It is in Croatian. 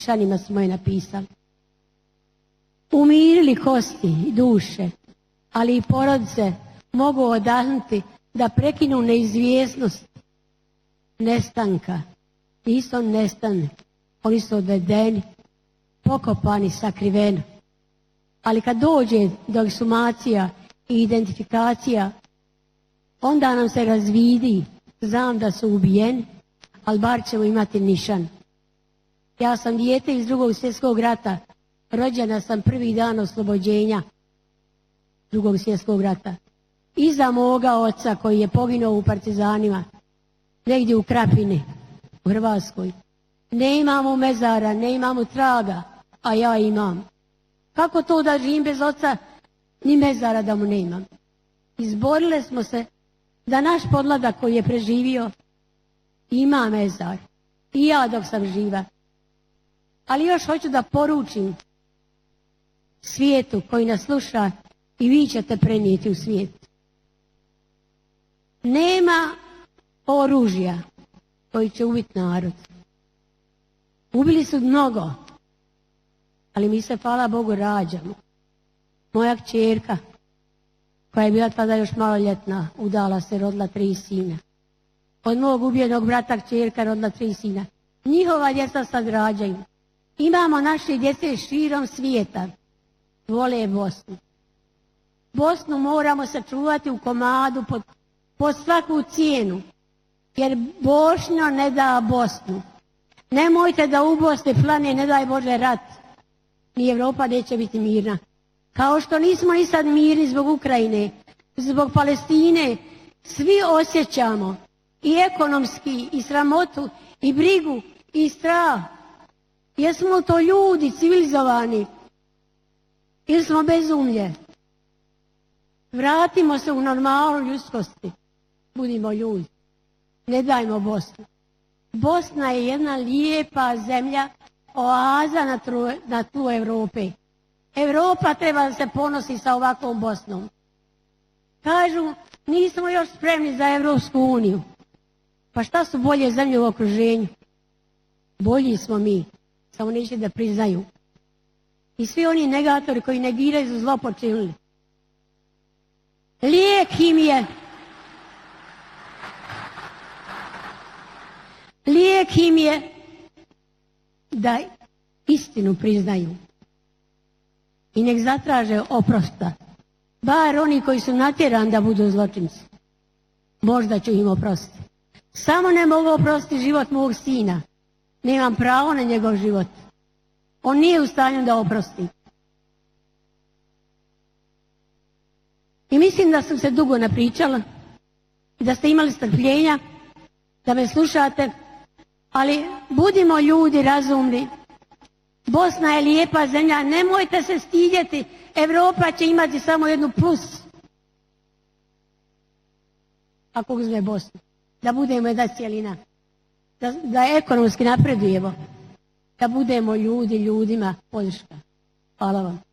šanima su moje napisali. Umirili kosti i duše, ali i porodice mogu odahnuti da prekinu neizvjesnost nestanka. Nisu oni nestani, oni su odvedeni, pokopani, sakriveni. Ali kad dođe do eksumacija i identifikacija, onda nam se razvidi, znam da su ubijeni, ali bar ćemo imati nišan. Ja sam dijete iz Drugog svjetskog rata, rođena sam prvi dan oslobođenja Drugog svjetskog rata. Iza moga oca koji je poginuo u partizanima, negdje u Krapini, u Hrvatskoj. Ne imamo mezara, ne imamo traga, a ja imam. Kako to da živim bez oca, ni mezara da mu ne imam? Izborile smo se da naš podmladak koji je preživio ima mezar. I ja dok sam živa. Ali još hoću da poručim svijetu koji nas sluša i vi ćete prenijeti u svijet. Nema oružja koji će ubiti narod. Ubili su mnogo, ali mi se, hvala Bogu, rađamo. Moja kćerka, koja je bila tada još maloljetna, udala se, rodila 3 sina. Od mog ubijenog brata kćerka rodila 3 sina. Njihova djeca sad rađaju. Imamo naše djece širom svijeta. Vole Bosnu. Bosnu moramo sačuvati u komadu pod svaku cijenu. Jer Bošnjo ne da Bosnu. Nemojte da u Bosni plane, ne daj Bože, rat. Ni Evropa neće biti mirna. Kao što nismo ni sad mirni zbog Ukrajine, zbog Palestine, svi osjećamo i ekonomski, i sramotu, i brigu, i strah. Jesmo to ljudi civilizovani ili smo bezumlje? Vratimo se u normalu ljudskosti. Budimo ljudi. Ne dajmo Bosnu. Bosna je jedna lijepa zemlja, oaza na tlu Evrope. Evropa treba da se ponosi sa ovakvom Bosnom. Kažu, nismo još spremni za Evropsku uniju. Pa šta su bolje zemlje u okruženju? Bolji smo mi, samo neće da priznaju. I svi oni negatori koji negiraju su zlo počinili. Lijek im je da istinu priznaju. I nek zatraže oprosta. Bar oni koji su natjerani da budu zločinci. Možda ću im oprostiti. Samo ne mogu oprostiti život mog sina. Nemam pravo na njegov život. On nije u stanju da oprosti. I mislim da sam se dugo napričala i da ste imali strpljenja, da me slušate, ali budimo ljudi razumni. Bosna je lijepa zemlja, nemojte se stidjeti, Evropa će imati samo jednu plus. Ako uzme Bosnu, da budemo jedna cijelina, da ekonomski napredujemo, da budemo ljudi ljudima podrška. Hvala vam.